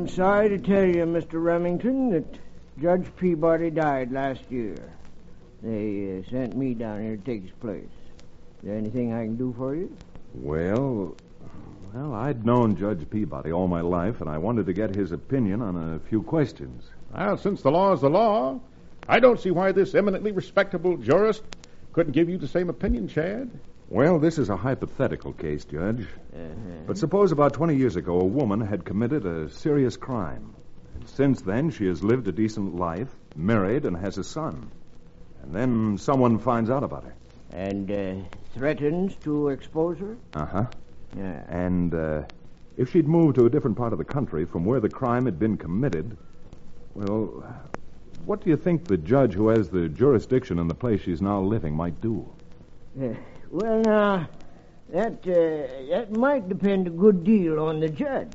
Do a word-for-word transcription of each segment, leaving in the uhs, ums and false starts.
I'm sorry to tell you, Mister Remington, that Judge Peabody died last year. They uh, sent me down here to take his place. Is there anything I can do for you? Well, well, I'd known Judge Peabody all my life, and I wanted to get his opinion on a few questions. Well, since the law is the law, I don't see why this eminently respectable jurist couldn't give you the same opinion, Chad. Well, this is a hypothetical case, Judge. Uh-huh. But suppose about twenty years ago a woman had committed a serious crime. And since then, she has lived a decent life, married, and has a son. And then someone finds out about her. And uh, threatens to expose her? Uh-huh. Yeah. And uh, if she'd moved to a different part of the country from where the crime had been committed, well, what do you think the judge who has the jurisdiction in the place she's now living might do? Uh, well, now, that, uh, that might depend a good deal on the judge.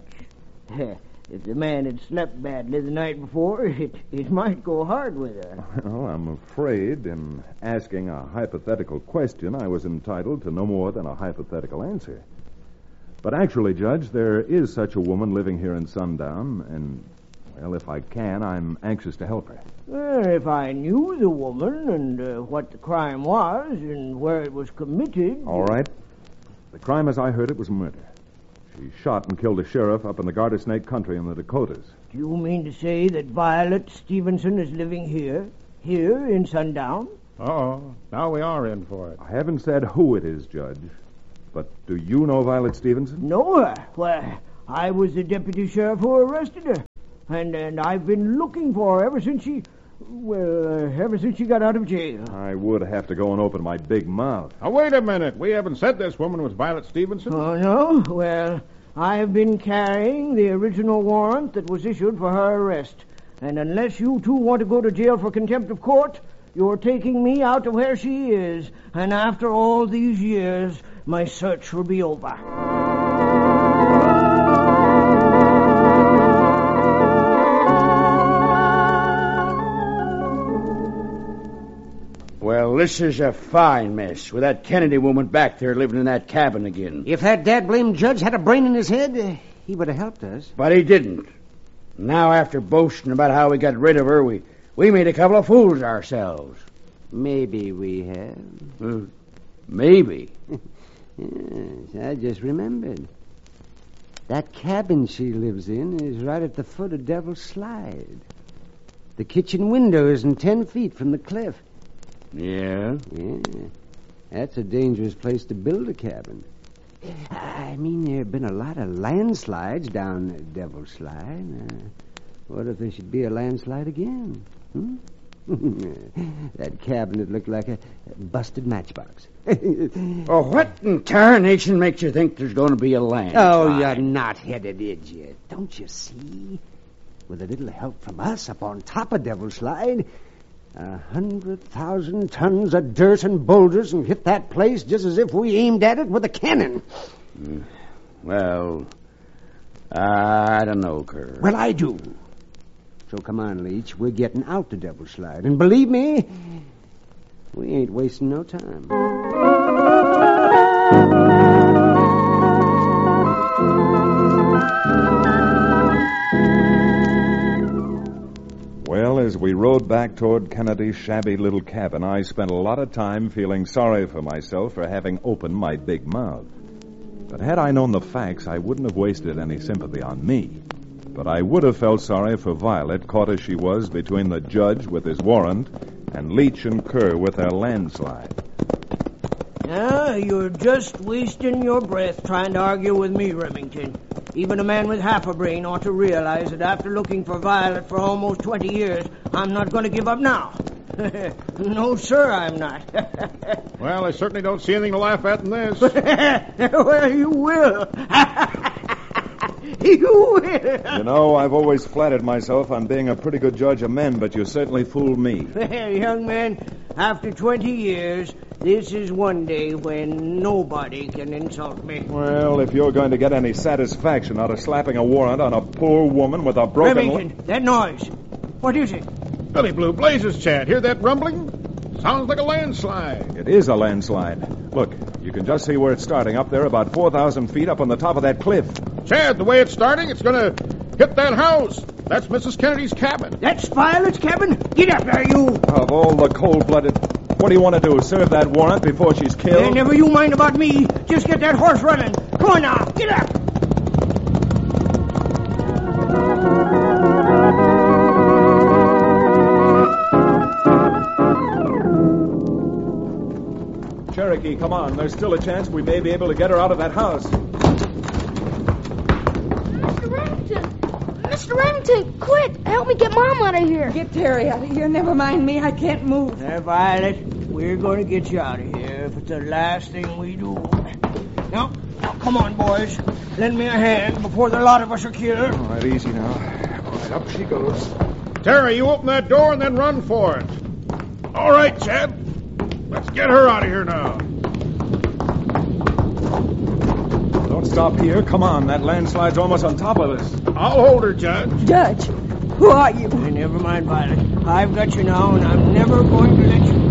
If the man had slept badly the night before, it, it might go hard with her. Well, I'm afraid in asking a hypothetical question, I was entitled to no more than a hypothetical answer. But actually, Judge, there is such a woman living here in Sundown, and, well, if I can, I'm anxious to help her. Well, if I knew the woman and uh, what the crime was and where it was committed... All right. The crime, as I heard it, was murder. She shot and killed a sheriff up in the Garter Snake country in the Dakotas. Do you mean to say that Violet Stevenson is living here, here in Sundown? Uh-oh. Now we are in for it. I haven't said who it is, Judge. But do you know Violet Stevenson? Know her? Well, I was the deputy sheriff who arrested her. And, and I've been looking for her ever since she... Well, uh, ever since she got out of jail. I would have to go and open my big mouth. Now, wait a minute. We haven't said this woman was Violet Stevenson. Oh, no? Well, I have been carrying the original warrant that was issued for her arrest. And unless you two want to go to jail for contempt of court, you're taking me out to where she is. And after all these years, my search will be over. Well, this is a fine mess, with that Kennedy woman back there living in that cabin again. If that dad-blamed judge had a brain in his head, uh, he would have helped us. But he didn't. Now, after boasting about how we got rid of her, we, we made a couple of fools ourselves. Maybe we have. Uh, maybe. Yes, I just remembered. That cabin she lives in is right at the foot of Devil's Slide. The kitchen window isn't ten feet from the cliff. Yeah? Yeah. That's a dangerous place to build a cabin. I mean, there have been a lot of landslides down Devil's Slide. Uh, what if there should be a landslide again? Hmm? That cabin would look like a busted matchbox. Oh, what in tarnation makes you think there's going to be a landslide? Oh, you're not-headed idiot. Don't you see? With a little help from us up on top of Devil's Slide, a hundred thousand tons of dirt and boulders and hit that place just as if we aimed at it with a cannon. Mm. Well, I don't know, Kerr. Well, I do. So come on, Leach. We're getting out the Devil's Slide. And believe me, we ain't wasting no time. Well, as we rode back toward Kennedy's shabby little cabin, I spent a lot of time feeling sorry for myself for having opened my big mouth. But had I known the facts, I wouldn't have wasted any sympathy on me. But I would have felt sorry for Violet, caught as she was between the judge with his warrant and Leach and Kerr with their landslide. Ah, you're just wasting your breath trying to argue with me, Remington. Even a man with half a brain ought to realize that after looking for Violet for almost twenty years, I'm not going to give up now. No, sir, I'm not. Well, I certainly don't see anything to laugh at in this. Well, you will. You will. You know, I've always flattered myself on being a pretty good judge of men, but you certainly fooled me. Well, young man, after twenty years, this is one day when nobody can insult me. Well, if you're going to get any satisfaction out of slapping a warrant on a poor woman with a broken... Remington, that noise. What is it? Billy Blue Blazes, Chad. Hear that rumbling? Sounds like a landslide. It is a landslide. Look, you can just see where it's starting up there about four thousand feet up on the top of that cliff. Chad, the way it's starting, it's gonna Hit that house. That's Missus Kennedy's cabin. That's Violet's cabin? Get up there, you. Of all the cold-blooded... What do you want to do, serve that warrant before she's killed? Hey, never you mind about me. Just get that horse running. Come on now, get up. Cherokee, come on. There's still a chance we may be able to get her out of that house. Mister Remington! Mister Remington, quick! Help me get Mom out of here. Get Terry out of here. Never mind me. I can't move. Now, Violet, we're going to get you out of here if it's the last thing we do. Now, now, come on, boys. Lend me a hand before the lot of us are killed. All right, easy now. All right, up she goes. Terry, you open that door and then run for it. All right, Chad. Let's get her out of here now. Don't stop here. Come on. That landslide's almost on top of us. I'll hold her, Judge. Judge, who are you? Hey, never mind, Violet. I've got you now, and I'm never going to let you